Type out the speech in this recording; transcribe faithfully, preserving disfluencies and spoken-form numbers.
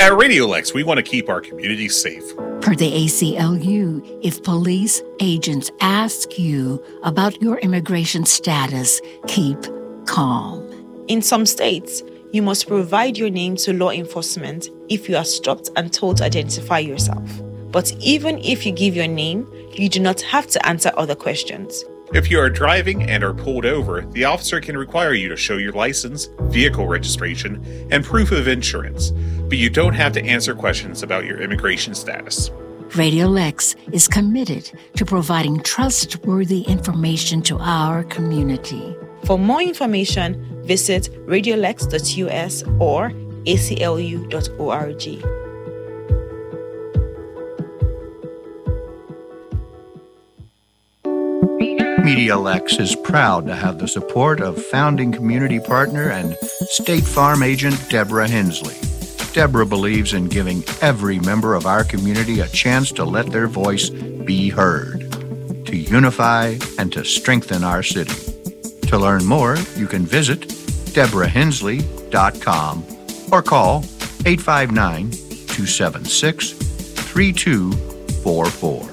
At Radio Lex, we want to keep our community safe. Per the A C L U, if police agents ask you about your immigration status, keep calm. In some states, you must provide your name to law enforcement if you are stopped and told to identify yourself. But even if you give your name, you do not have to answer other questions. If you are driving and are pulled over, the officer can require you to show your license, vehicle registration, and proof of insurance, but you don't have to answer questions about your immigration status. Radio Lex is committed to providing trustworthy information to our community. For more information, visit radiolex dot U S or A C L U dot org. Media Lex is proud to have the support of founding community partner and State Farm agent Deborah Hensley. Deborah believes in giving every member of our community a chance to let their voice be heard, to unify and to strengthen our city. To learn more, you can visit deborah hensley dot com or call eight five nine, two seven six, three two four four.